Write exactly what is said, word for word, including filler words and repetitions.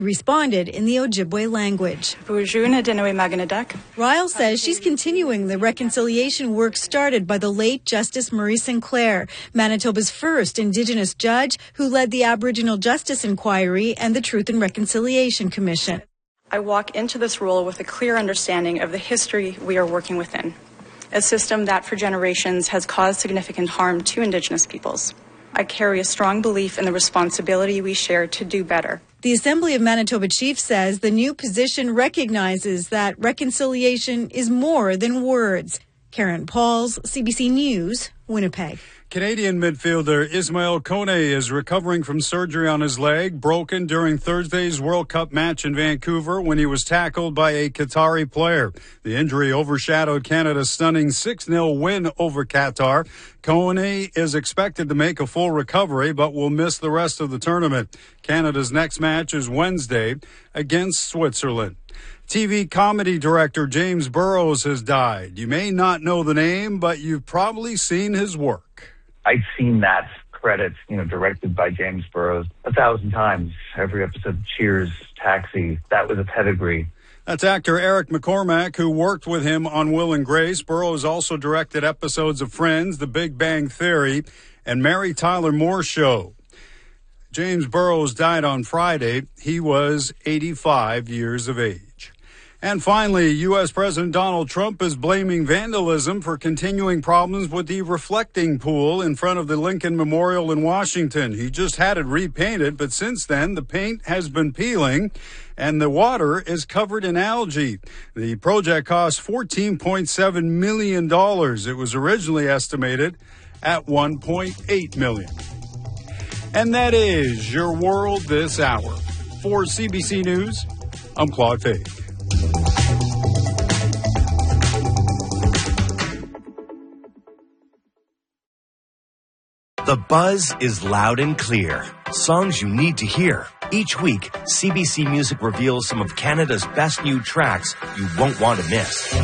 responded in the Ojibwe language. Ryle says she's continuing the reconciliation work started by the late Justice Murray Sinclair, Manitoba's first Indigenous judge who led the Aboriginal Justice Inquiry and the Truth and Reconciliation Commission. I walk into this role with a clear understanding of the history we are working within, a system that for generations has caused significant harm to Indigenous peoples. I carry a strong belief in the responsibility we share to do better. The Assembly of Manitoba Chief says the new position recognizes that reconciliation is more than words. Karen Pauls, C B C News, Winnipeg. Canadian midfielder Ismail Kone is recovering from surgery on his leg, broken during Thursday's World Cup match in Vancouver when he was tackled by a Qatari player. The injury overshadowed Canada's stunning six nil win over Qatar. Kone is expected to make a full recovery, but will miss the rest of the tournament. Canada's next match is Wednesday against Switzerland. T V comedy director James Burrows has died. You may not know the name, but you've probably seen his work. I've seen that credit, you know, directed by James Burrows a thousand times. Every episode of Cheers, Taxi, that was a pedigree. That's actor Eric McCormack, who worked with him on Will and Grace. Burrows also directed episodes of Friends, The Big Bang Theory, and Mary Tyler Moore Show. James Burrows died on Friday. He was eighty-five years of age. And finally, U S. President Donald Trump is blaming vandalism for continuing problems with the reflecting pool in front of the Lincoln Memorial in Washington. He just had it repainted, but since then, the paint has been peeling and the water is covered in algae. The project cost fourteen point seven million dollars. It was originally estimated at one point eight million dollars. And that is your world this hour. For C B C News, I'm Claude Fay. The buzz is loud and clear. Songs you need to hear. Each week, C B C Music reveals some of Canada's best new tracks you won't want to miss.